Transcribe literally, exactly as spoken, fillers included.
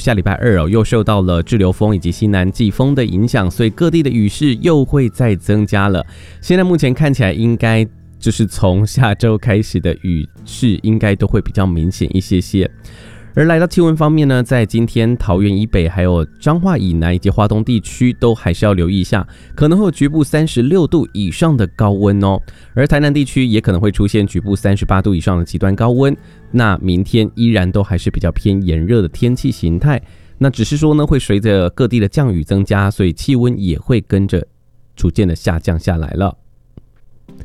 下礼拜二哦，又受到了滞留风以及西南季风的影响，所以各地的雨势又会再增加了。现在目前看起来应该就是从下周开始的雨势应该都会比较明显一些些。而来到气温方面呢，在今天桃园以北还有彰化以南以及花东地区都还是要留意一下，可能会有局部三十六度以上的高温哦。而台南地区也可能会出现局部三十八度以上的极端高温。那明天依然都还是比较偏炎热的天气形态，那只是说呢，会随着各地的降雨增加，所以气温也会跟着逐渐的下降下来了。